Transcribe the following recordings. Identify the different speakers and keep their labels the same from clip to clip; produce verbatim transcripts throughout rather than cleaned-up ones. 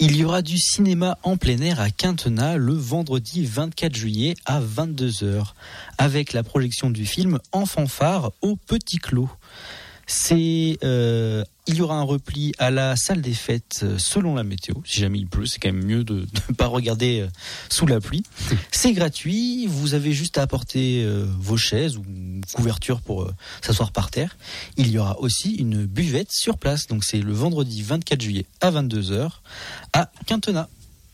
Speaker 1: Il y aura du cinéma en plein air à Quintenat le vendredi vingt-quatre juillet à vingt-deux heures, avec la projection du film En fanfare au Petit Clos. C'est, euh, il y aura un repli à la salle des fêtes selon la météo. Si jamais il pleut, c'est quand même mieux de ne pas regarder sous la pluie. C'est gratuit, vous avez juste à apporter euh, vos chaises ou couverture pour euh, s'asseoir par terre. Il y aura aussi une buvette sur place, donc c'est le vendredi vingt-quatre juillet à vingt-deux heures à Quintenat.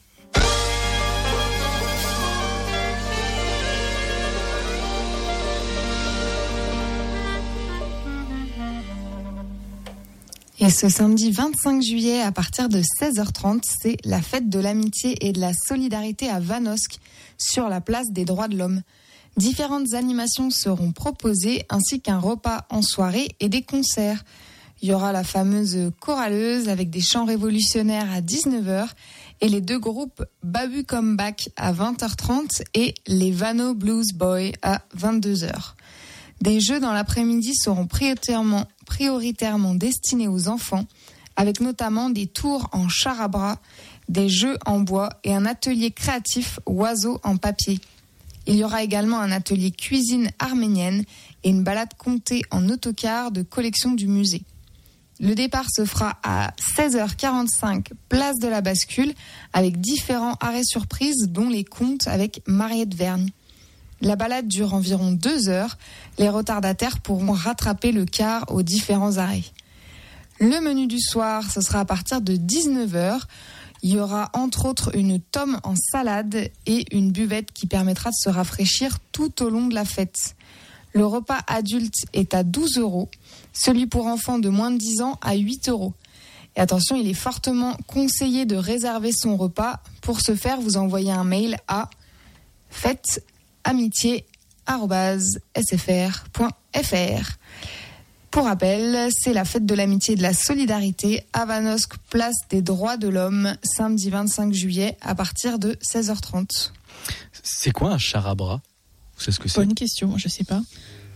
Speaker 2: Et ce samedi vingt-cinq juillet, à partir de seize heures trente, c'est la fête de l'amitié et de la solidarité à Vanosque, sur la place des droits de l'homme. Différentes animations seront proposées, ainsi qu'un repas en soirée et des concerts. Il y aura la fameuse choraleuse avec des chants révolutionnaires à dix-neuf heures et les deux groupes Babu Comeback à vingt heures trente et les Vano Blues Boys à vingt-deux heures. Des jeux dans l'après-midi seront prioritairement, prioritairement destinés aux enfants, avec notamment des tours en char à bras, des jeux en bois et un atelier créatif oiseaux en papier. Il y aura également un atelier cuisine arménienne et une balade comptée en autocar de collection du musée. Le départ se fera à seize heures quarante-cinq, place de la Bascule, avec différents arrêts surprises, dont les contes avec Mariette Vergne. La balade dure environ deux heures. Les retardataires pourront rattraper le car aux différents arrêts. Le menu du soir, ce sera à partir de dix-neuf heures. Il y aura entre autres une tome en salade et une buvette qui permettra de se rafraîchir tout au long de la fête. Le repas adulte est à douze euros, celui pour enfants de moins de dix ans à huit euros. Et attention, il est fortement conseillé de réserver son repas. Pour ce faire, vous envoyez un mail à fête amitié arobase s f r point f r. Pour rappel, c'est la fête de l'amitié et de la solidarité à Vanosque, place des droits de l'homme, samedi vingt-cinq juillet à partir de seize heures trente.
Speaker 1: C'est quoi un char à bras ? Vous savez ce que c'est ?
Speaker 3: Bonne question, je sais pas.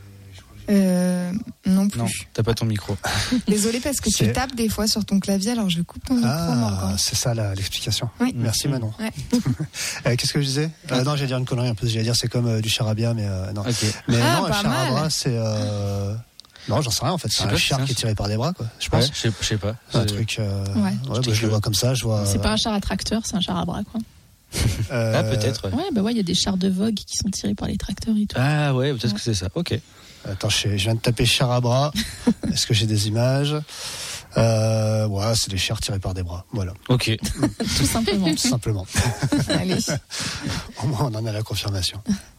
Speaker 2: Euh, non plus.
Speaker 1: Non, t'as pas ton micro.
Speaker 2: Désolé parce que
Speaker 4: C'est...
Speaker 2: tu tapes des fois sur ton clavier, alors je coupe ton micro.
Speaker 4: Ah,
Speaker 2: Morgan.
Speaker 4: c'est ça la, l'explication.
Speaker 2: Oui.
Speaker 4: Merci Manon.
Speaker 2: Ouais.
Speaker 4: euh, qu'est-ce que je disais euh, Non, j'allais dire une connerie en plus. J'allais dire c'est comme euh, du charabia, mais euh, non.
Speaker 1: Okay.
Speaker 4: Mais
Speaker 2: Ah,
Speaker 4: non, un
Speaker 2: pas
Speaker 4: char à
Speaker 2: mal.
Speaker 4: bras, c'est. Euh... Non, j'en sais rien en fait. C'est
Speaker 1: Je sais
Speaker 4: un
Speaker 1: pas,
Speaker 4: char
Speaker 1: c'est
Speaker 4: qui est
Speaker 1: ça.
Speaker 4: tiré par des bras, quoi. Je pense.
Speaker 1: Ouais, je sais, je sais pas.
Speaker 4: C'est un
Speaker 1: C'est-
Speaker 4: truc. Euh...
Speaker 2: Ouais.
Speaker 4: Ouais, bah, je le vois comme ça. Je vois.
Speaker 3: C'est pas un char à tracteur, c'est un char à bras, quoi.
Speaker 4: Euh...
Speaker 1: Ah, peut-être. Ouais.
Speaker 3: Ouais, bah ouais, il y a des chars de Vogue qui sont tirés par les tracteurs et tout.
Speaker 1: Ah ouais, peut-être
Speaker 3: Ouais.
Speaker 1: que c'est ça. Ok.
Speaker 4: Attends, je, je viens de taper char à bras. Est-ce que j'ai des images euh, Ouais, c'est des chars tirés par des bras. Voilà,
Speaker 1: Ok.
Speaker 3: Tout simplement.
Speaker 4: tout simplement.
Speaker 2: Allez.
Speaker 4: Au moins, on en a la confirmation.